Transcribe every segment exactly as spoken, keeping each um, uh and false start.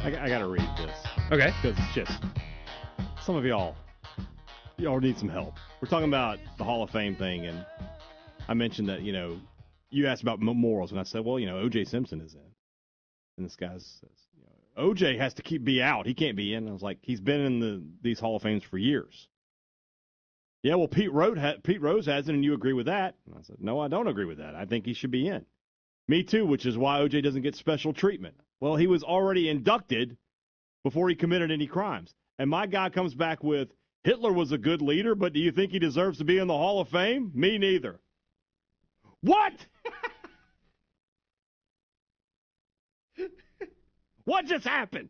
I, I got to read this. Okay. Because it's just, some of y'all, y'all need some help. We're talking about the Hall of Fame thing, and I mentioned that, you know, you asked about memorials, and I said, well, you know, O J Simpson is in. And this guy says, you know, O J has to keep be out. He can't be in. And I was like, he's been in the these Hall of Fames for years. Yeah, well, Pete Rose, ha- Pete Rose hasn't, and you agree with that. And I said, no, I don't agree with that. I think he should be in. Me too, which is why O J doesn't get special treatment. Well, he was already inducted before he committed any crimes. And my guy comes back with, Hitler was a good leader, but do you think he deserves to be in the Hall of Fame? Me neither. What? What just happened?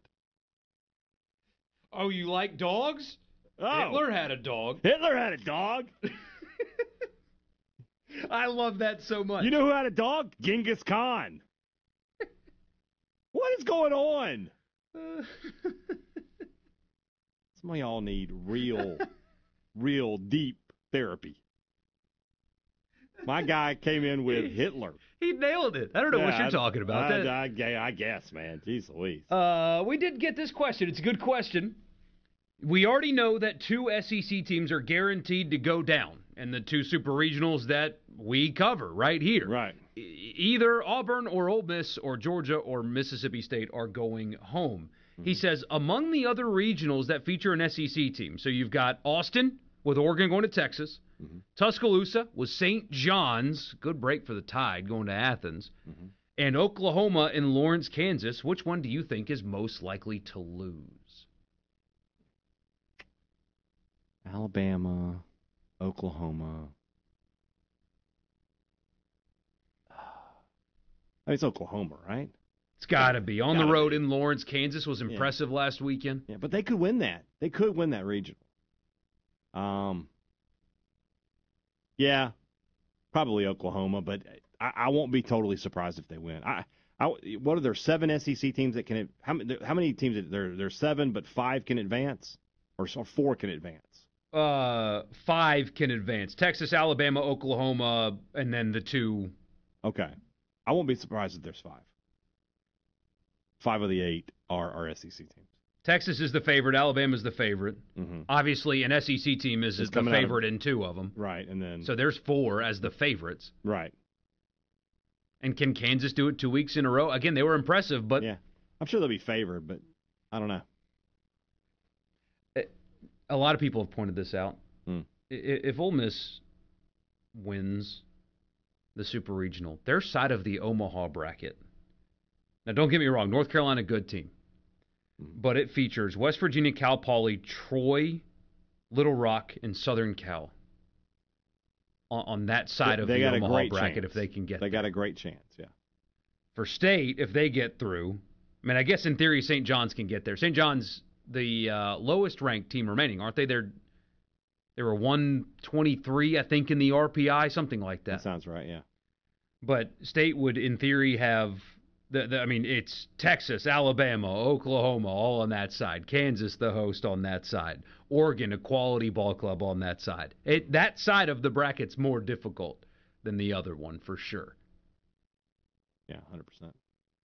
Oh, you like dogs? Oh. Hitler had a dog. Hitler had a dog. I love that so much. You know who had a dog? Genghis Khan. What is going on? Some of y'all need real, real deep therapy. My guy came in with Hitler. He nailed it. I don't know yeah, what you're I, talking about. I, that, I, I guess, man. Jeez Louise. Uh, we did get this question. It's a good question. We already know that two S E C teams are guaranteed to go down, and the two super regionals that we cover right here. Right. E- either Auburn or Ole Miss or Georgia or Mississippi State are going home. Mm-hmm. He says, among the other regionals that feature an S E C team, so you've got Austin with Oregon going to Texas, mm-hmm. Tuscaloosa with Saint John's, good break for the Tide, going to Athens, mm-hmm. and Oklahoma and Lawrence, Kansas. Which one do you think is most likely to lose? Alabama, Oklahoma. I mean, it's Oklahoma, right? It's got to be. On gotta the road be. in Lawrence, Kansas was impressive yeah. last weekend. Yeah, but they could win that. They could win that regional. Um, yeah, probably Oklahoma, but I, I won't be totally surprised if they win. I, I, what are there seven S E C teams that can? How many? How many teams? There, there's seven, but five can advance, or, or four can advance. Uh, five can advance. Texas, Alabama, Oklahoma, and then the two. Okay, I won't be surprised if there's five. Five of the eight are, are S E C teams. Texas is the favorite. Alabama is the favorite. Mm-hmm. Obviously, an S E C team is, is the favorite of, in two of them. Right, and then so there's four as the favorites. Right. And can Kansas do it two weeks in a row? Again, they were impressive, but yeah, I'm sure they'll be favored, but I don't know. A lot of people have pointed this out. Hmm. If Ole Miss wins the Super Regional, their side of the Omaha bracket. Now, don't get me wrong, North Carolina, good team. But it features West Virginia, Cal Poly, Troy, Little Rock, and Southern Cal on, on that side yeah, of the Omaha bracket chance. if they can get They there. got a great chance, yeah. For State, if they get through, I mean, I guess in theory Saint John's can get there. Saint John's the uh, lowest-ranked team remaining, aren't they? They're, they were one twenty-three, I think, in the R P I, something like that. That sounds right, yeah. But State would, in theory, have, the, the I mean, it's Texas, Alabama, Oklahoma, all on that side. Kansas, the host, on that side. Oregon, a quality ball club on that side. It, that side of the bracket's more difficult than the other one, for sure. Yeah, one hundred percent.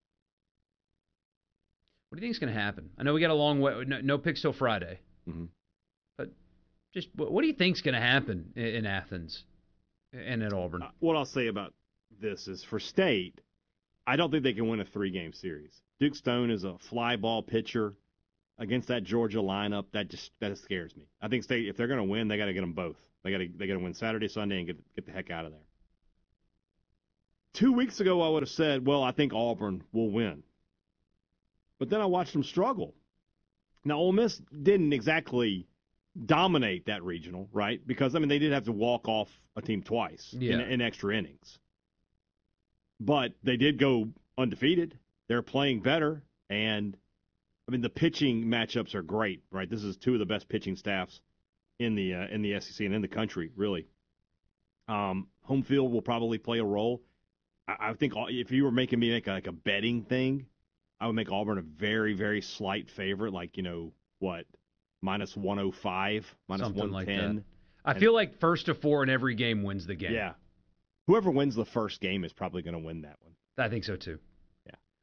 What do you think is going to happen? I know we got a long way. No, no picks till Friday. Mm-hmm. But just what do you think is going to happen in, in Athens and at Auburn? Uh, what I'll say about this is for State, I don't think they can win a three-game series. Duke Stone is a fly ball pitcher against that Georgia lineup. That just that scares me. I think State, if they're going to win, they got to get them both. They got to they got to win Saturday, Sunday, and get get the heck out of there. Two weeks ago, I would have said, well, I think Auburn will win. But then I watched them struggle. Now, Ole Miss didn't exactly dominate that regional, right? Because, I mean, they did have to walk off a team twice yeah. in, in extra innings. But they did go undefeated. They're playing better. And, I mean, the pitching matchups are great, right? This is two of the best pitching staffs in the uh, in the S E C and in the country, really. Um, home field will probably play a role. I, I think if you were making me make a, like a betting thing, I would make Auburn a very, very slight favorite, like, you know, what, minus one oh five, minus Something one ten. Like that. I and, feel like first to four in every game wins the game. Yeah. Whoever wins the first game is probably going to win that one. I think so, too. Yeah.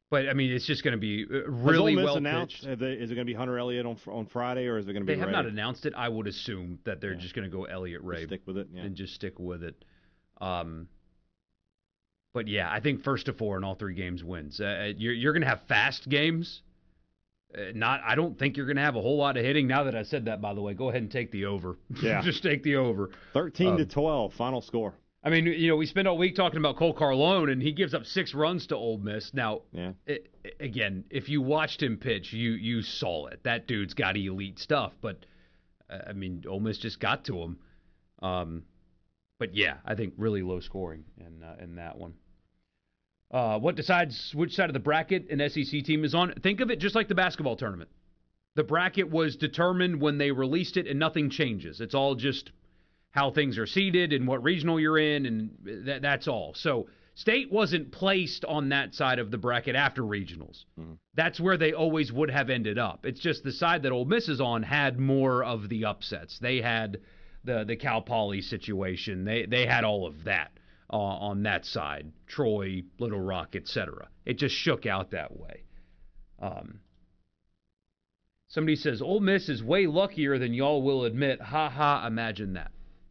But I mean, it's just going to be uh, Has Ole really Miss well announced, pitched. have they, is it going to be Hunter Elliott on on Friday, or is it going to be They have Ray? not announced it. I would assume that they're Yeah. just going to go Elliott Ray. Just stick with it. Yeah. And just stick with it. Um, but yeah, I think first to four in all three games wins. Uh, you're you're going to have fast games. Uh, not, I don't think you're going to have a whole lot of hitting. Now that I said that, by the way, go ahead and take the over. Yeah. Just take the over. Thirteen um, to twelve, final score. I mean, you know, we spent all week talking about Cole Carlone, and he gives up six runs to Ole Miss. Now, Yeah. it, again, if you watched him pitch, you you saw it. That dude's got elite stuff. But uh, I mean, Ole Miss just got to him. Um, but yeah, I think really low scoring in uh, in that one. Uh, what decides which side of the bracket an S E C team is on? Think of it just like the basketball tournament. The bracket was determined when they released it, and nothing changes. It's all just how things are seeded and what regional you're in, and that, that's all. So State wasn't placed on that side of the bracket after regionals. Mm-hmm. That's where they always would have ended up. It's just the side that Ole Miss is on had more of the upsets. They had the the Cal Poly situation. They they had all of that uh, on that side. Troy, Little Rock, et cetera. It just shook out that way. Um, somebody says Ole Miss is way luckier than y'all will admit. Ha ha! Imagine that.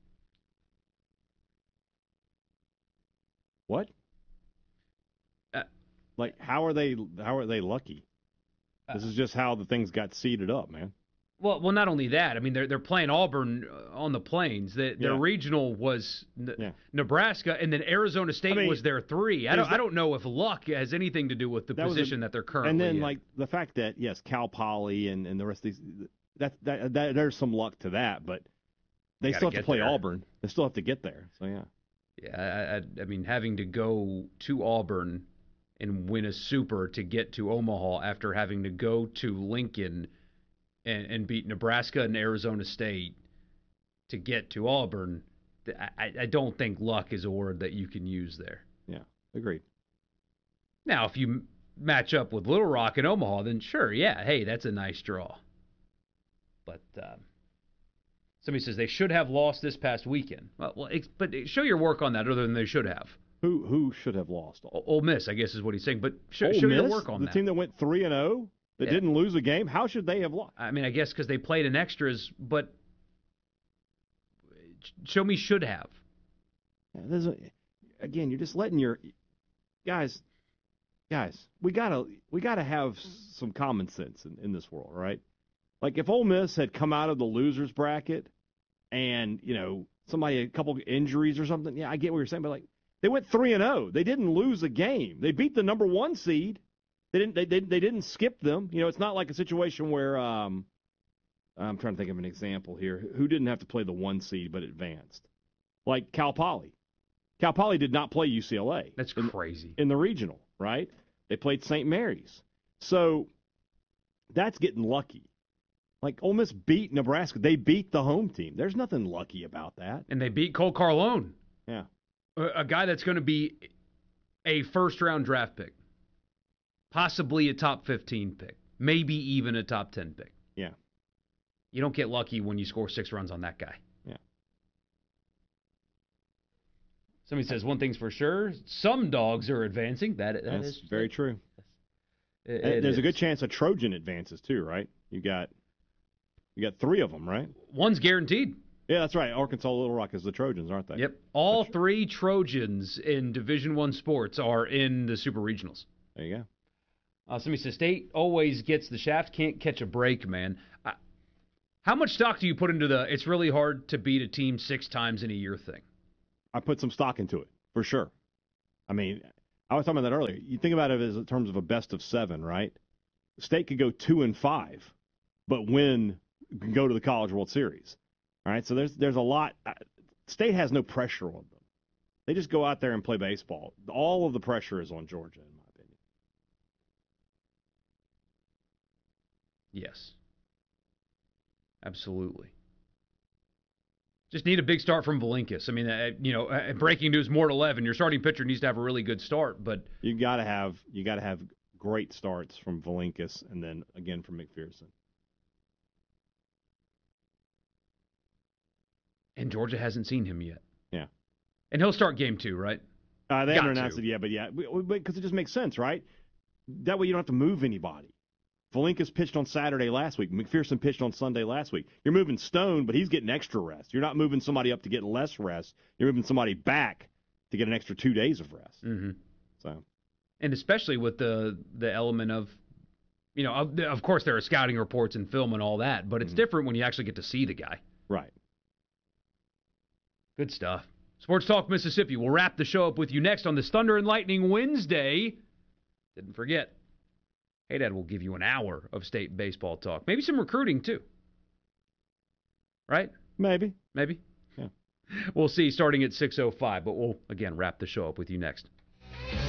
What? Uh, like, how are they? How are they lucky? This uh, is just how the things got seeded up, man. Well, well, not only that. I mean, they're they're playing Auburn on the Plains. The, their Yeah. regional was N- Yeah. Nebraska, and then Arizona State I mean, was their three. I don't that- I don't know if luck has anything to do with the That was a- position that they're currently And then, in. like, the fact that, yes, Cal Poly and, and the rest of these, that, that, that there's some luck to that, but they Gotta still have to get play there. Auburn. They still have to get there. So, yeah. Yeah, I, I, I mean, having to go to Auburn and win a super to get to Omaha after having to go to Lincoln and, and beat Nebraska and Arizona State to get to Auburn, I, I don't think luck is a word that you can use there. Yeah, agreed. Now, if you m- match up with Little Rock and Omaha, then sure, yeah, hey, that's a nice draw. But um, somebody says they should have lost this past weekend. Well, well ex- but show your work on that other than they should have. Who who should have lost? O- Ole Miss, I guess, is what he's saying. But sh- Ole show your Miss, work on the that. team that went three and zero, that Yeah. didn't lose a game. How should they have lost? I mean, I guess because they played in extras, but show me should have. Yeah, there's a, again, you're just letting your guys, guys. We gotta we gotta have some common sense in, in this world, right? Like if Ole Miss had come out of the losers bracket, and you know somebody had a couple injuries or something, yeah, I get what you're saying, but like they went three and zero, they didn't lose a game. They beat the number one seed. They didn't they, they they didn't skip them. You know, it's not like a situation where um, I'm trying to think of an example here. Who didn't have to play the one seed but advanced? Like Cal Poly. Cal Poly did not play U C L A. That's in, crazy. in the regional, right? They played Saint Mary's. So that's getting lucky. Like Ole Miss beat Nebraska. They beat the home team. There's nothing lucky about that. And they beat Cole Carlone, Yeah. a, a guy that's going to be a first-round draft pick, possibly a top fifteen pick, maybe even a top ten pick. Yeah. You don't get lucky when you score six runs on that guy. Yeah. Somebody says one thing's for sure: some dogs are advancing. That, that That's is very true. It, And it There's a good is. chance a Trojan advances too, right? You got you got three of them, right? One's guaranteed. Yeah, that's right. Arkansas Little Rock is the Trojans, aren't they? Yep. All three Trojans in Division One sports are in the Super Regionals. There you go. Uh, somebody says State always gets the shaft, can't catch a break, man. I, how much stock do you put into the it's really hard to beat a team six times in a year thing? I put some stock into it, for sure. I mean, I was talking about that earlier. You think about it as in terms of a best of seven, right? State could go two and five, but win, can go to the College World Series. All right, so there's there's a lot. State has no pressure on them. They just go out there and play baseball. All of the pressure is on Georgia, in my opinion. Yes. Absolutely. Just need a big start from Valinkas. I mean, uh, you know, uh, breaking news, Mort eleven. Your starting pitcher needs to have a really good start, but You got to have you got to have great starts from Valinkas and then again from McPherson. and Georgia hasn't seen him yet. Yeah. And he'll start game two, right? Uh, they Got haven't announced to. it yet, but yeah, because it just makes sense, right? That way you don't have to move anybody. Valinkas pitched on Saturday last week. McPherson pitched on Sunday last week. You're moving Stone, but he's getting extra rest. You're not moving somebody up to get less rest. You're moving somebody back to get an extra two days of rest. Mm-hmm. So, and especially with the the element of, you know, of, of course there are scouting reports and film and all that, but it's mm-hmm. different when you actually get to see the guy. Right. Good stuff. Sports Talk Mississippi. We'll wrap the show up with you next on this Thunder and Lightning Wednesday. Didn't forget, Hey Dad will give you an hour of state baseball talk. Maybe some recruiting, too. Right? Maybe. Maybe? Yeah. We'll see starting at six oh five, but we'll, again, wrap the show up with you next.